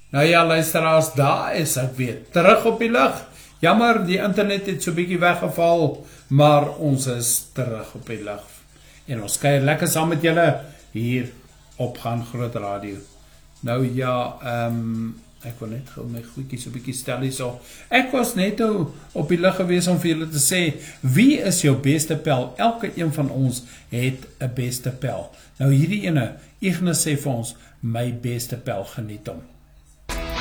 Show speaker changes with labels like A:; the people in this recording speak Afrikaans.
A: Nou ja, luisteraars, daar is ek weer terug op die lug. Jammer, die internet het so bietjie weggeval, maar ons is terug op die lug. En ons kuier lekker saam met julle hier op Gaan Groot Radio. Nou ja, ek wil net gou my goedjies so bietjie stel hier so. Ek was net op die lug gewees om vir julle te sê, wie is jou beste pel? Elke een van ons het 'n beste pel. Nou hierdie ene, Ignas sê vir ons, my beste pel, geniet hom.